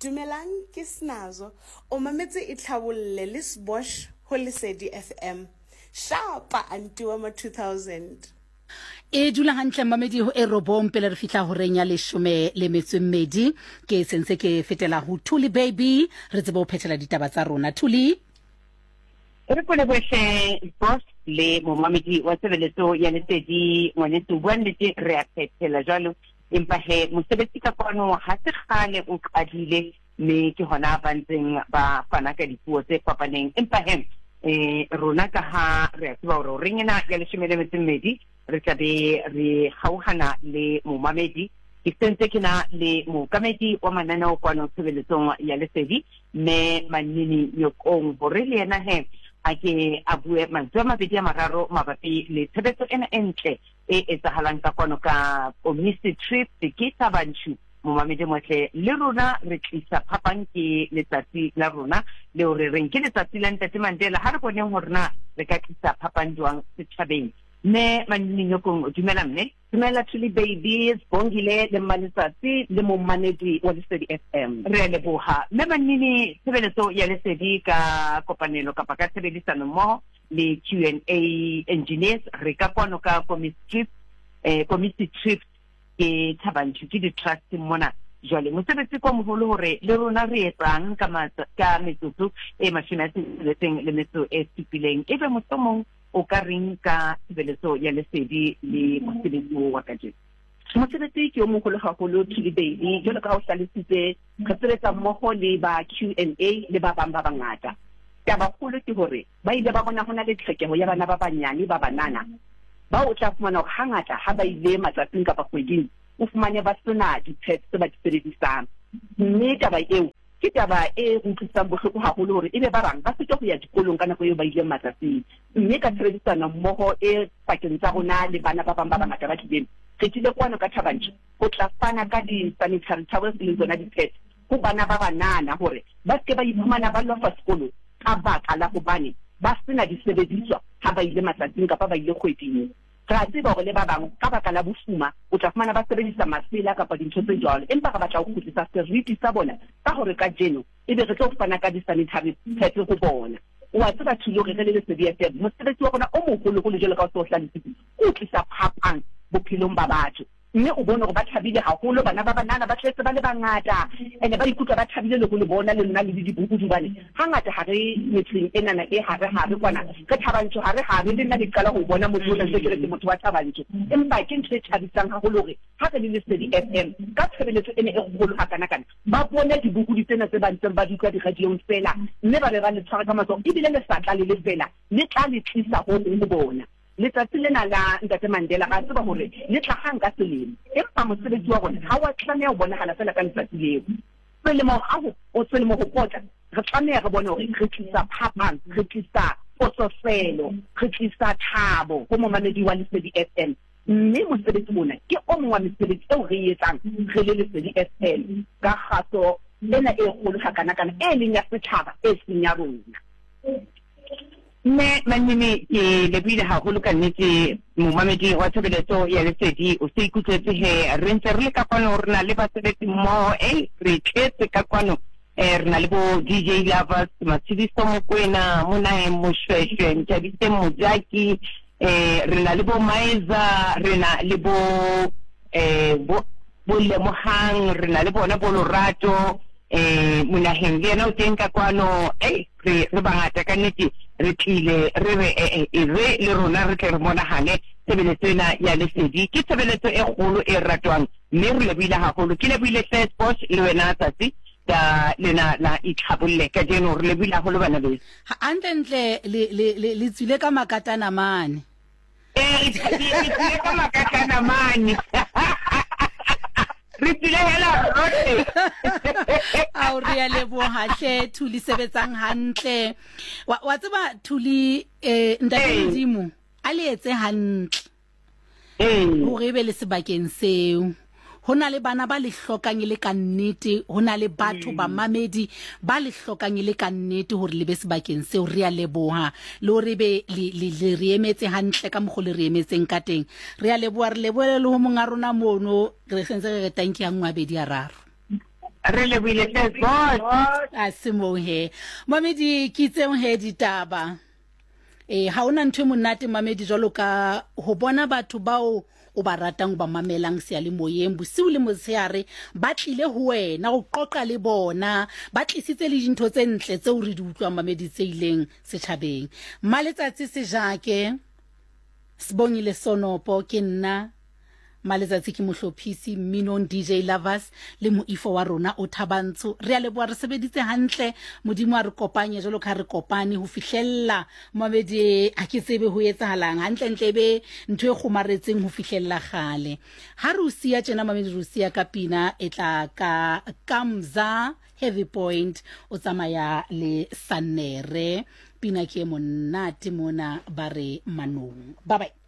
Dumelang ke Snazo, o mametse e tlhabolle le Sbosh ho Lesedi FM. Shapa anti wa ma 2000. E dula hantle mamedi ho erobong pele re fihla ho reng ya 12 ke sense ke fetela ho Thuli baby re tsebo phethela ditaba tsa rona. Thuli re pole bohle boss le momamedi wa tshebeletso ya Lesedi ngwaneso bua nnete re a phethela jwalo empa he mosebetsi ka kwano ha se kgale o qadile mme ke hona ba ntseng ba fana ka dipuo tse fapaneng empa he rona ka ha re a tseba hore re ngena ya 12 re tla be re hauhana le momamedi ke sentse ke na le mookamedi wa mananeo kwano tshebeletsong ya Lesedi mme Manini Nyokong hore le yena he a ke a bue mantswe a mabedi a mararo mabapi le tshebetso ena entle e etsahalang ka kwano ka Komisi Trip ke Thabanchu momamedi motle le rona re tlisa phapang ke letsatsi la rona le hore re nke letsatsi la Ntate Mandela ha re boneng hore na re ka tlisa phapang jwang setjhabeng me Manini Nyokong dumela mme dumela Thuli baby Bongile le Maletsatsi le momamedi wa Lesedi FM re leboha me Manini tshebeletso ya Lesedi ka kopanelo kapa ka tshebedisano mmoho le Q&A engineers re ka kwano ka Komisi Trip ke Thabanchu ke di trust mona jwale mosebetsi kwa moholo hore le rona re etsang ka metsotso e mashome a tsheletseng le metso e supileng ebe mohlomong o ka reng ka tshebeletso ya Lesedi le mosebetsi wa kajeno mosebetsi ke o moholo haholo Thuli baby jwalo ka ha o hlalositse re sebetsa mmoho le ba Q&A le ba bang ba bangata taba kgolo ke hore ba ile ba bona hona le tlhokeho ya bana ba banyane ba banana ba o tla fumana hore hangata ha ba ile matsatsing kapa kgweding o fumane ba sena di-pets tse ba di sebedisang mme taba eo ke taba e utlwisang bohloko haholo hore ebe ba bang ba fete ho ya dikolong ka nako eo ba ile matsatsing mme ka tshebedisano mmoho e pakeng tsa rona le bana ba bang ba bangata ba tlileng re tlile kwano ka Thabanchu ho tla fana ka di-sanitary towels le tsona di-pets ho bana ba banana hore ba se ba iphumana ba lofa sekolo ka baka la hobane ba sena disebediswa ha ba ile matsatsing kapa ba ile kgweding ra tseba hore le ba bang ka baka la bofuma o tla fumana ba sebedisa masela kapa dintho tse jwalo empa ka batla ho kgutlisa seriti sa bona ka hore ka jeno ebe re tlo fana ka di-sanitary pads ho bona wa tseba thulo re le Lesedi FM mosebetsi wa bona o moholo go le jalo ka o so hlalositse o tlisa phapang bophelong ba batho mme o bona hore ba thabile haholo bana ba banana ba tletse ba le bangata ene ba ikutlwa ba thabile le go le bona le nna le dibuku dibane hangata ha re metseng enana e hare kwana ka Thabanchu hare le nna le qala ho bona motho le se ke motho wa Thabanchu empa ke ntse thabisang haholo hore ha re le Lesedi FM ka tshebeletso ene e kgolo hakana ba bone dibuku di tsena tse ba ntseng ba di ka di radio fela mme ba be ba le tshwara ka matso ebile le satla le fela le tla le tlisa ho bona letsatsi lena la Ntate Mandela ga tseba hore le tla hang ka selemo empa mosebetsi wa bona ha wa tlameha ho bonahala fela ka letsatsi leo selemo o selemo ho pota re tlameha re bone hore re tlisa phapang re tlisa potsofelo re tlisa thabo ho momamedi wa Lesedi FM mme mosebetsi bona ke o mong wa mesebetsi eo re etsang re le Lesedi FM ka kgaso lena e kgolo hakana e leng ya setjhaba e seng ya rona mme Manini ke lebile haholo ka nnete momamedi wa tshebeletso ya Lesedi o se ikutletse he re ntse re le ka kwano re na le basebetsi mmoho re tletse ka kwano re na le bo DJ Lovers Matsidiso Mokwena Mona Moshweshwe Ntabise Mojaki re na le bo Maiza re na le bo Lemohang re na le bona bo Lorato mona hengena o teng ka kwano re bangata ka nnete re tlile re le rona re tle re monahane tshebeletso ena ya Lesedi ke tshebeletso e kgolo e ratwang mme re lebile haholo ke lebile Sbosh le wena tsatsi da lena la itlhabolle ka jeno re lebile haholo bana beso antle le tswile ka makatana mane le tswile ka makatana mane re tsile hela rote a re ya leboha hle Thuli sebetsang hantle wa tseba Thuli Ntate Modimo a le etse hantle hore be le sebakeng seo hona le bana ba le hlokang le ka nnete hona le batho ba mamedi ba le hlokang le ka nnete hore le be sebakeng seo re a leboha le hore be le re emetse hantle ka mogole re emetseng ka teng re a leboha re lebohele le ho monga rona mono re sentse re thank you ngwa bedi ya raro re le buile tle boss a se mo he mamedi ke tseng he ditaba ha ona ntwe monate mamedi jalo ka ho bona batho bao o ba ratang ba mamelang se le moyeng bosiu le motsheare ba tlile ho wena go qoqa le bona ba tlisitse le dintho tse ntle tse o re di utlwa mamedi tseileng setšhabeng maletsatsi se jake Sibongile Sonopo ke nna maletsatsi ke mohlophisi Minon DJ Lovers le moifo wa rona o Thabantsho re a leboa re sebeditse hantle modimo a re kopanye jalo ka re kopane ho fihlella mamedi a ke tsebe ho etsahalang hantle ntlebe ntwe kgomaretseng ho fihlella gale ha re o sia tjena mamedi re o sia ka pina etla ka Kamza Heavy Point o tsamaya le Sanere pina ke monate mona ba re manong bye bye